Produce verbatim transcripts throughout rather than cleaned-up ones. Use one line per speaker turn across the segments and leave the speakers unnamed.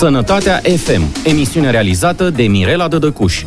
Sănătatea F M, emisiune realizată de Mirela Dădăcuș.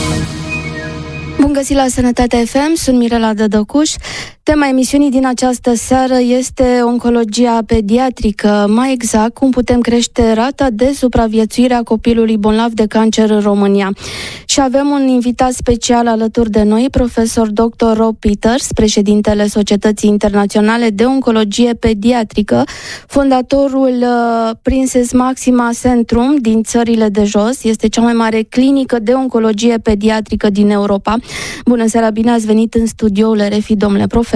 Bun găsit la Sănătatea F M, sunt Mirela Dădăcuș. Tema emisiunii din această seară este oncologia pediatrică, mai exact cum putem crește rata de supraviețuire a copilului bolnav de cancer în România. Și avem un invitat special alături de noi, profesor doctor Rob Peters, președintele Societății Internaționale de Oncologie Pediatrică, fondatorul uh, Prinses Maxima Centrum din țările de jos. Este cea mai mare clinică de oncologie pediatrică din Europa. Bună seara, bine ați venit în studioul R F I, domnule profesor.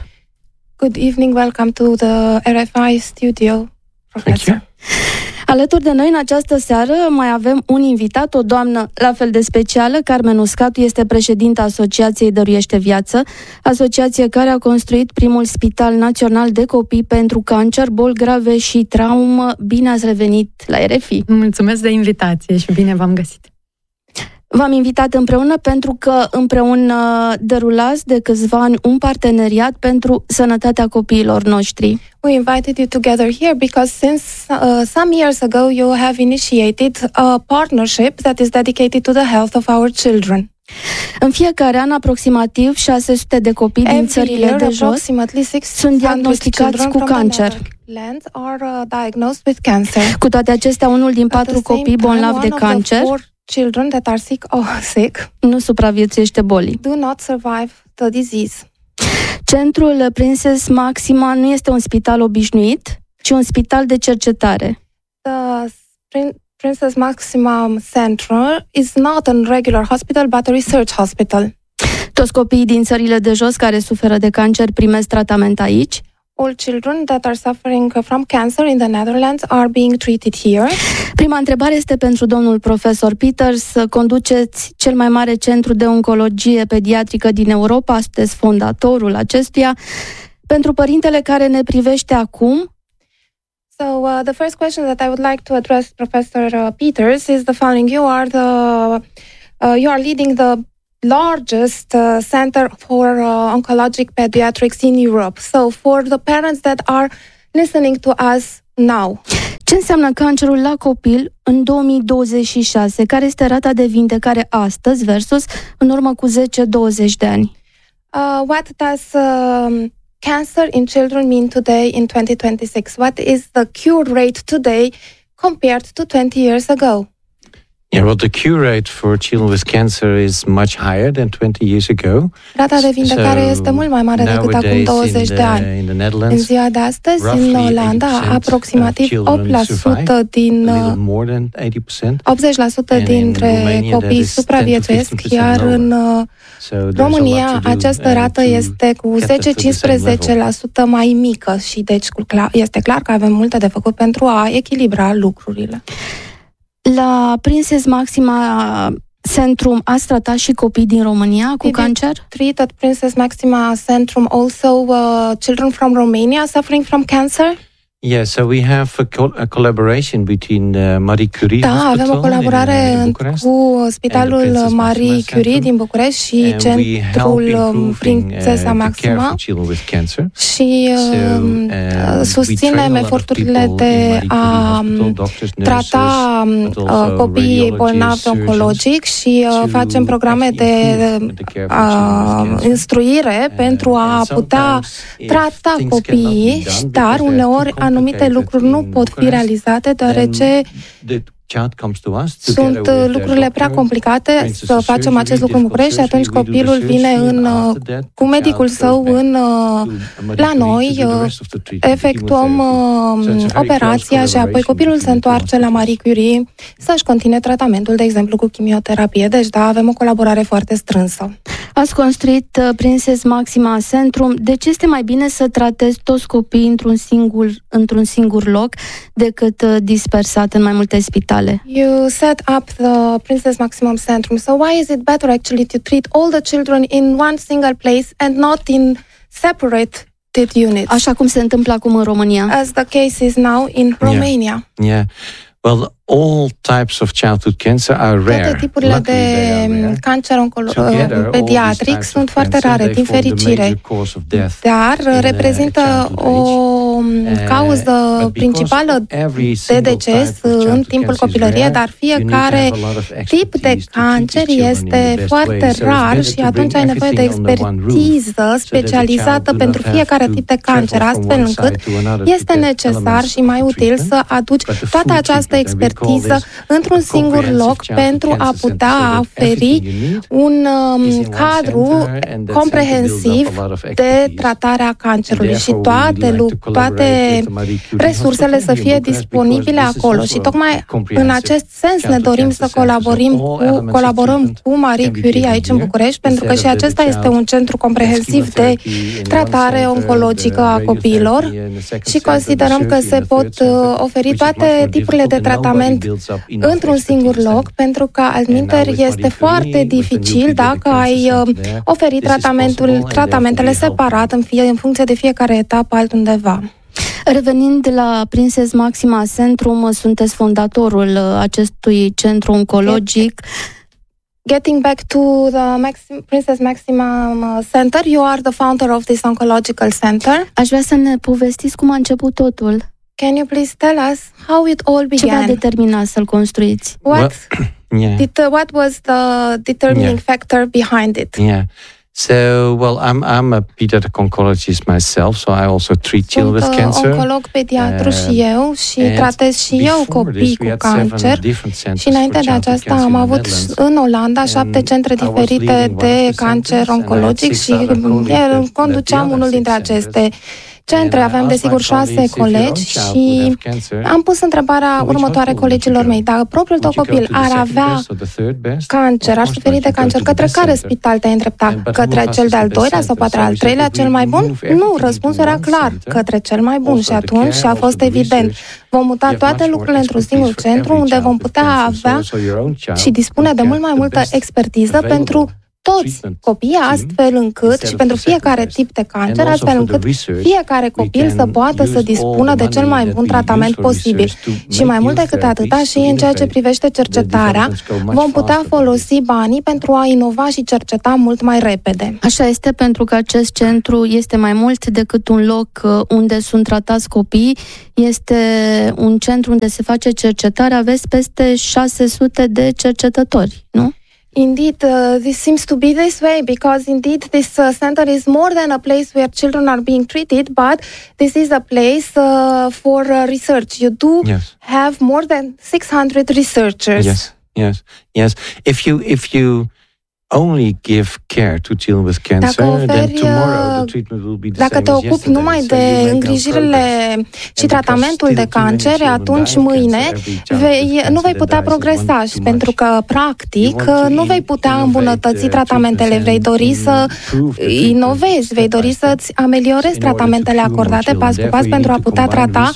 Good evening, welcome to the R F I studio, professor.
Alături de noi în această seară mai avem un invitat, o doamnă la fel de specială. Carmen Uscatu este președinta Asociației Dăruiește Viață, asociație care a construit primul spital național de copii pentru cancer, boli grave și traumă. Bine ați revenit la R F I.
Mulțumesc de invitație și bine v-am găsit.
V-am invitat împreună pentru că împreună derulați de câțiva ani un parteneriat pentru sănătatea copiilor noștri.
We invited you together here because since uh, some years ago you have initiated a partnership that is dedicated to the health of our children.
În fiecare an, aproximativ șase sute de copii din țările de jos sunt diagnosticați cu cancer.
Are, uh, diagnosed with cancer.
Cu toate acestea, unul din patru copii bolnavi de cancer
children that are sick or sick
nu supraviețuiește bolii.
Do not survive the disease.
Centrul Prinses Maxima nu este un spital obișnuit, ci un spital de cercetare.
The Princess Maxima Center is not a regular hospital, but a research hospital.
Toți copiii din țările de jos care suferă de cancer primesc tratament aici.
All children that are suffering from cancer in the Netherlands are being treated here.
Prima întrebare este pentru domnul profesor Peters. Conduceți cel mai mare centru de oncologie pediatrică din Europa, sunteți fondatorul acestuia. Pentru părintele care ne privește acum,
So uh, the first question that I would like to address Professor uh, Peters is the following. You are the uh, you are leading the largest uh, center for uh, oncologic pediatrics in Europe. So for the parents that are listening to us now.
Ce înseamnă cancerul la copil în două mii douăzeci și șase? Care este rata de vindecare astăzi versus în urmă cu zece douăzeci de ani?
Uh, what does um, cancer in children mean today in twenty twenty-six? What is the cure rate today compared to twenty years ago?
Yeah, well, the cure rate for children with cancer is much higher than twenty years ago.
Rata de vindecare so, este mult mai mare decât acum douăzeci de ani. În ziua de astăzi, în Olanda, aproximativ opt la sută din optzeci la sută dintre copii supraviețuiesc, iar în România această rată este cu zece-cincisprezece la sută mai mică și deci este clar că avem multe de făcut pentru a echilibra lucrurile.
La Prinses Maxima Centrum ați tratat și copii din România cu
Did
cancer?
Treat at Prinses Maxima Centrum also uh, children from Romania suffering from cancer?
Yeah, so we have a, co- a collaboration between uh, Marie Curie
da,
Hospital
avem o colaborare
in, uh,
cu Spitalul Marie Curie din București și Centrul Prințesa Maxima și uh, uh, susținem eforturile de a trata uh, copiii bolnavi oncologic și uh, facem programe de uh, instruire pentru a putea trata copiii, dar uneori anumite lucruri nu pot fi realizate deoarece sunt lucrurile prea complicate să facem acest lucru în București și atunci copilul vine în, cu medicul său în, la noi, efectuăm operația și apoi copilul se întoarce la Marie Curie să-și continue tratamentul, de exemplu, cu chimioterapie. Deci, da, avem o colaborare foarte strânsă.
Ați construit Prinses Maxima Centrum. De ce este mai bine să tratezi toți copiii într-un singur, într-un singur loc decât dispersat în mai multe spitale?
You set up the Princess Maximum Centrum. So why is it better actually to treat all the children in one single place and not in separate units?
Așa cum se întâmplă acum în România.
As the case is now in Romania.
Yeah. yeah. Well, all types of childhood cancer are rare.
Toate tipurile de cancer oncolo- pediatric sunt foarte rare, din fericire, dar reprezintă o cauză principală de deces în timpul copilăriei, dar fiecare tip de cancer este foarte rar și atunci ai nevoie de expertiză specializată pentru fiecare tip de cancer, astfel încât este necesar și mai util să aduci toată această expertiză într-un singur loc pentru a putea oferi un um, cadru comprehensiv de tratare a cancerului și toate, toate resursele să fie disponibile acolo. Și tocmai în acest sens ne dorim să colaborăm cu, colaborăm cu Marie Curie aici în București, pentru că și acesta este un centru comprehensiv de tratare oncologică a copiilor și considerăm că se pot oferi toate tipurile de tratament într-un singur loc, pentru că altminteri este foarte dificil dacă ai oferi tratamentul, tratamentele separat în, fie, în funcție de fiecare etapă altundeva.
Revenind la Prinses Maxima Centrum, sunteți fondatorul acestui centru oncologic.
Getting back to the Maxim, Princess Maxima Center, you are the founder of this oncological center.
Aș vrea să ne povestiți cum a început totul.
Can you please tell us how it all began?
Ce v-a determinat să-l construiți?
What, well, yeah. did, uh, what was the determining yeah. factor behind it?
Yeah. So, well, I'm I'm a pediatric oncologist myself, so I also treat children with cancer.
Sunt oncolog pediatru uh, și eu și tratez și eu copii cu cancer. Și înainte de aceasta am avut în Olanda șapte centre diferite de cancer oncologic și conduceam unul dintre aceste centre. Avem, desigur, șase colegi și am pus întrebarea următoare colegilor mei. Dacă propriul tău copil ar avea cancer, ar suferi de cancer, către care spital te-ai îndrepta? Către cel de-al doilea sau poate al treilea cel mai bun? Nu, răspunsul era clar, către cel mai bun. Și atunci a fost evident. Vom muta toate lucrurile într-un singur centru unde vom putea avea și dispune de mult mai multă expertiză pentru toți copiii, astfel încât și pentru fiecare tip de cancer, astfel încât fiecare copil să poată să dispună de cel mai bun tratament posibil. Și mai mult decât atâta, și în ceea ce privește cercetarea, vom putea folosi banii pentru a inova și cerceta mult mai repede.
Așa este, pentru că acest centru este mai mult decât un loc unde sunt tratați copii, este un centru unde se face cercetare, aveți peste șase sute de cercetători, nu?
Indeed, uh, this seems to be this way because indeed this uh, center is more than a place where children are being treated, but this is a place uh, for uh, research. You do yes. have more than six hundred researchers.
Yes, yes, yes. If you, if you only give care to children with cancer, oferi, then tomorrow the treatment will be the
dacă te ocupi numai de îngrijirile și tratamentul de cancer, atunci mâine vei, nu vei putea progresa, pentru că practic nu vei putea îmbunătăți tratamentele. Vrei dori să inovezi, vei dori să-ți ameliorezi tratamentele acordate pas cu pas pentru a putea trata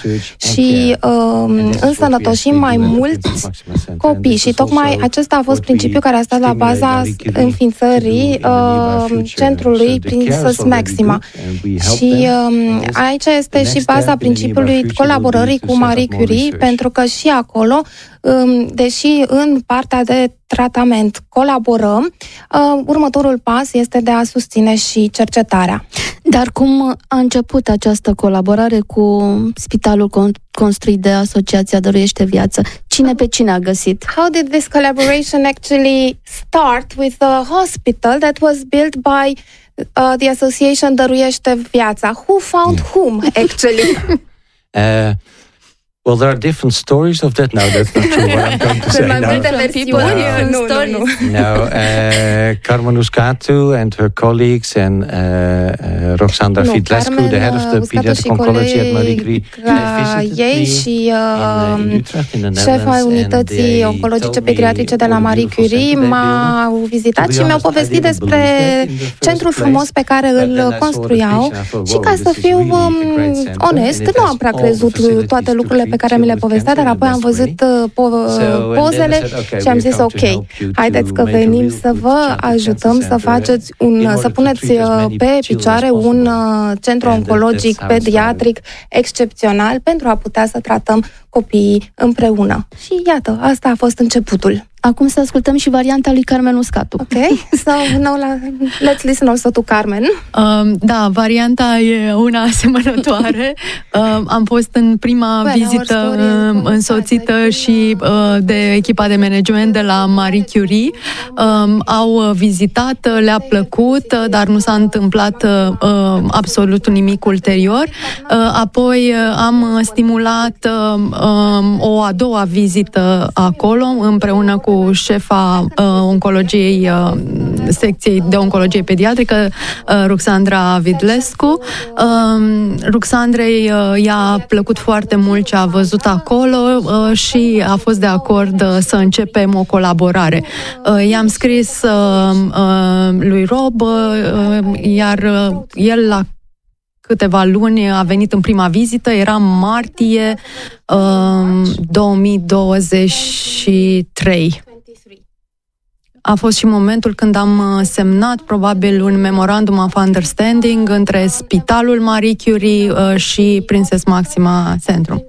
și uh, însănătoși mai mulți copii. Și tocmai acesta a fost principiul care a stat la baza înființării uh, centrului Princess Maxima. Și uh, aici este și baza principiului colaborării cu Marie Curie, pentru că și acolo, um, deși în partea de tratament colaborăm, uh, următorul pas este de a susține și cercetarea.
Dar cum a început această colaborare cu spitalul construit de Asociația Dăruiește Viață? Cine pe cine a găsit?
How did this collaboration actually start with the hospital that was built by uh, the Association Dăruiește Viața? Who found whom, actually?
uh, Well, there are different stories of that. No, that's not true what I'm going to say.
No, people no, no, no, no.
no uh, Carmen Uscatu and her colleagues and uh, uh, Roxandra no, Fidlescu, the head of the pediatric oncology at Marie Curie,
ei și șefa unității oncologice pediatrice de la Marie Curie m-au vizitat și mi-au povestit despre centrul frumos pe care îl construiau și, ca să fiu um, onest, nu am prea crezut toate lucrurile pe care mi le povestea, dar apoi am văzut uh, po- pozele și am zis ok, haideți că venim să vă ajutăm să faceți un, să puneți uh, pe picioare un uh, centru oncologic pediatric excepțional pentru a putea să tratăm copiii împreună. Și iată, asta a fost începutul.
Acum să ascultăm și varianta lui Carmen Uscatu.
Ok, so now let's listen also to Carmen.
Um, da, varianta e una asemănătoare. uh, am fost în prima well, vizită uh, însoțită și uh, de echipa de management de la Marie Curie. Um, au vizitat, le-a plăcut, dar nu s-a întâmplat uh, absolut nimic ulterior. Uh, apoi uh, am stimulat uh, um, o a doua vizită acolo, împreună cu șefa uh, oncologiei, uh, secției de oncologie pediatrică, uh, Ruxandra Vidlescu. Uh, Ruxandrei uh, i-a plăcut foarte mult ce a văzut acolo uh, și a fost de acord uh, să începem o colaborare. Uh, i-am scris uh, uh, lui Rob, uh, iar uh, el la câteva luni a venit în prima vizită, era martie uh, două mii douăzeci și trei. A fost și momentul când am semnat probabil un memorandum of understanding între Spitalul Marie Curie uh, și Prinses Maxima Centrum.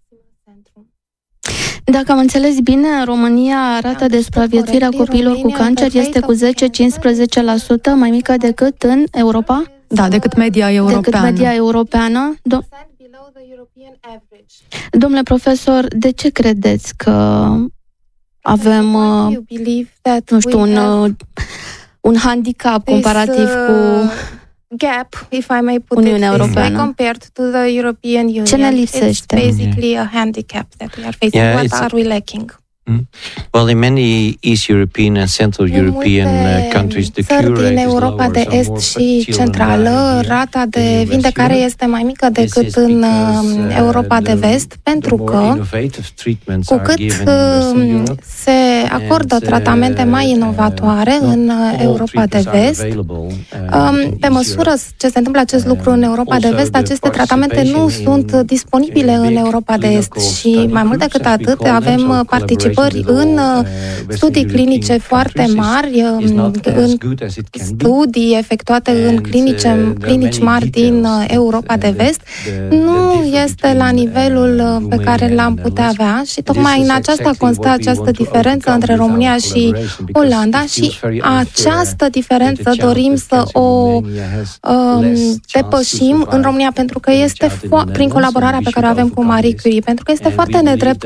Dacă am înțeles bine, în România rata de supraviețuire a copiilor cu cancer este cu zece-cincisprezece la sută mai mică decât în Europa?
Da, decât media europeană.
Decât media europeană. Do- Domnule profesor, de ce credeți că avem, uh, nu știu, un, uh, un handicap comparativ cu
gap, if I may put
Uniunea
it
Europeană?
This way, compared to the European Union?
Ce ne lipsește?
It's basically a handicap that we are facing.
Yeah,
What are we lacking?
Well, in many East European and Central European countries, the cure rate
din
is
Europa
lower,
de
so
Est
more
și
fertile
Centrală,
than
rata
in
de
the West
vindecare
Europe.
este mai mică decât în Europa de Vest, pentru că cu cât se acordă tratamente mai inovatoare în Europa de Vest, pe măsură ce se întâmplă acest lucru în Europa de Vest, aceste tratamente nu sunt disponibile în Europa de Est și mai mult decât atât avem participări în studii clinice foarte mari, în studii efectuate în clinice, clinici mari din Europa de Vest, nu este la nivelul pe care l-am putea avea și tocmai în aceasta constă această diferență între România și Olanda și această diferență dorim să o um, depășim în România, pentru că este fo- prin colaborarea pe care o avem cu Marie Curie, pentru că este foarte nedrept